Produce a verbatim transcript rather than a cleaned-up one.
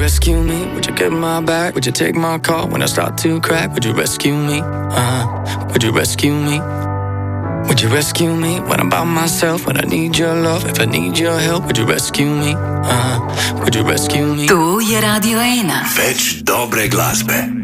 rescue me? Would you get my back? Would you take my call when I start to crack? Would you rescue me? Uh-huh. Would you rescue me? Would you rescue me when I'm by myself? When I need your love, if I need your help, would you rescue me? Uh-huh. Would you rescue me? Tu je Radio ena. Več dobre glasbe.